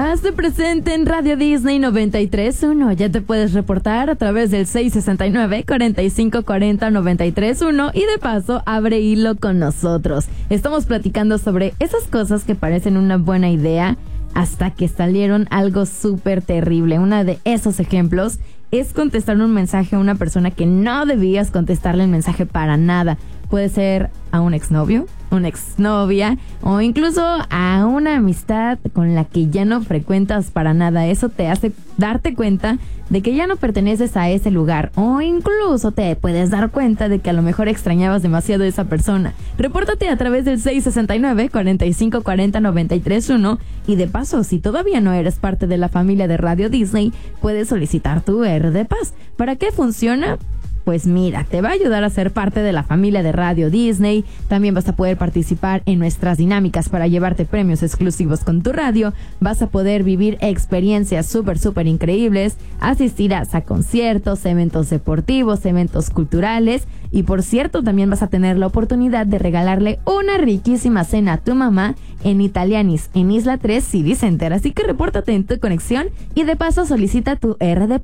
Hazte presente en Radio Disney 93.1. Ya te puedes reportar a través del 669-4540-93.1 y de paso abre hilo con nosotros. Estamos platicando sobre esas cosas que parecen una buena idea hasta que salieron algo súper terrible. Uno de esos ejemplos es contestar un mensaje a una persona que no debías contestarle el mensaje para nada. Puede ser a un exnovio, una exnovia o incluso a una amistad con la que ya no frecuentas para nada. Eso te hace darte cuenta de que ya no perteneces a ese lugar o incluso te puedes dar cuenta de que a lo mejor extrañabas demasiado a esa persona. Repórtate a través del 669-4540-93.1 y de paso, si todavía no eres parte de la familia de Radio Disney, puedes solicitar tu R de Paz. ¿Para qué funciona? Pues mira, te va a ayudar a ser parte de la familia de Radio Disney. También vas a poder participar en nuestras dinámicas para llevarte premios exclusivos con tu radio. Vas a poder vivir experiencias súper increíbles. Asistirás a conciertos, eventos deportivos, eventos culturales. Y por cierto, también vas a tener la oportunidad de regalarle una riquísima cena a tu mamá en Italianis, en Isla 3 City Center. Así que repórtate en tu conexión y de paso solicita tu RD